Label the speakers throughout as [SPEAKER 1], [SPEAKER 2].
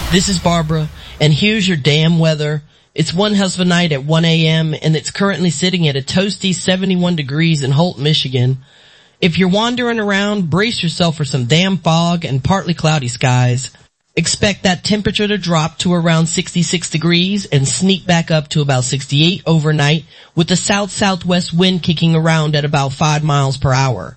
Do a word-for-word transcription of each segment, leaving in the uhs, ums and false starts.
[SPEAKER 1] This is Barbara, and here's your damn weather. It's one hell of a night at one a.m., and it's currently sitting at a toasty seventy-one degrees in Holt, Michigan. If you're wandering around, brace yourself for some damn fog and partly cloudy skies. Expect that temperature to drop to around sixty-six degrees and sneak back up to about sixty-eight overnight, with the south-southwest wind kicking around at about five miles per hour.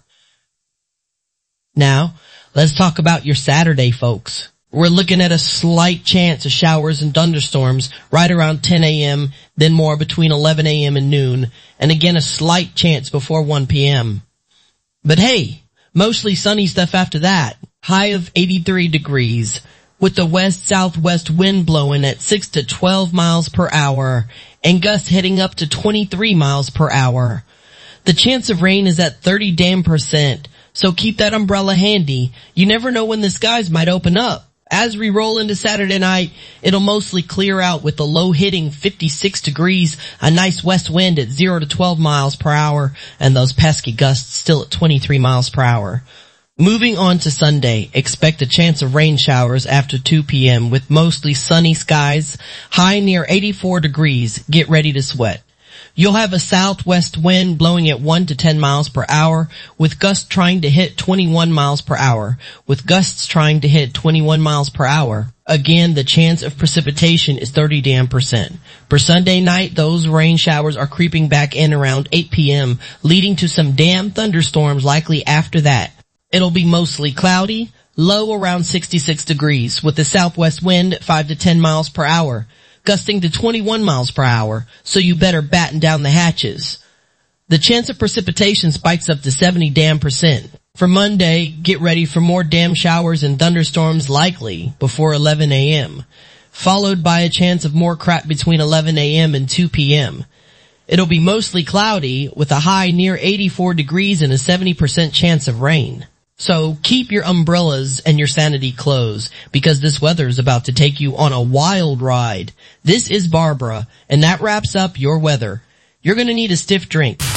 [SPEAKER 1] Now, let's talk about your Saturday, folks. We're looking at a slight chance of showers and thunderstorms right around ten a.m., then more between eleven a.m. and noon, and again a slight chance before one p.m. But hey, mostly sunny stuff after that. High of eighty-three degrees, with the west-southwest wind blowing at six to twelve miles per hour, and gusts heading up to twenty-three miles per hour. The chance of rain is at thirty damn percent, so keep that umbrella handy. You never know when the skies might open up. As we roll into Saturday night, it'll mostly clear out with the low hitting fifty-six degrees, a nice west wind at zero to twelve miles per hour, and those pesky gusts still at twenty-three miles per hour. Moving on to Sunday, expect a chance of rain showers after two p.m. with mostly sunny skies, high near eighty-four degrees. Get ready to sweat. You'll have a southwest wind blowing at one to ten miles per hour, with gusts trying to hit twenty-one miles per hour, with gusts trying to hit twenty-one miles per hour. Again, the chance of precipitation is thirty damn percent. For Sunday night, those rain showers are creeping back in around eight p.m., leading to some damn thunderstorms likely after that. It'll be mostly cloudy, low around sixty-six degrees, with the southwest wind at five to ten miles per hour. Gusting to twenty-one miles per hour, so you better batten down the hatches. The chance of precipitation spikes up to seventy damn percent. For Monday, get ready for more damn showers and thunderstorms likely before eleven a.m., followed by a chance of more crap between eleven a.m. and two p.m. It'll be mostly cloudy with a high near eighty-four degrees and a seventy percent chance of rain. So keep your umbrellas and your sanity close, because this weather is about to take you on a wild ride. This is Barbara, and that wraps up your weather. You're gonna need a stiff drink.